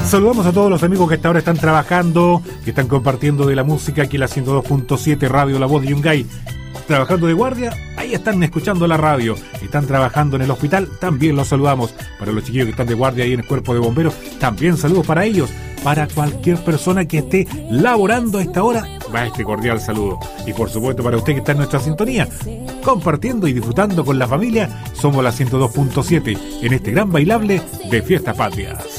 Saludamos a todos los amigos que hasta ahora están trabajando, que están compartiendo de la música aquí en la 102.7 Radio La Voz de Yungay. Trabajando de guardia, ahí están escuchando la radio. Están trabajando en el hospital, también los saludamos. Para los chiquillos que están de guardia ahí en el cuerpo de bomberos, también saludos para ellos. Para cualquier persona que esté laborando a esta hora, va este cordial saludo. Y por supuesto para usted que está en nuestra sintonía, compartiendo y disfrutando con la familia, somos la 102.7 en este gran bailable de Fiestas Patrias.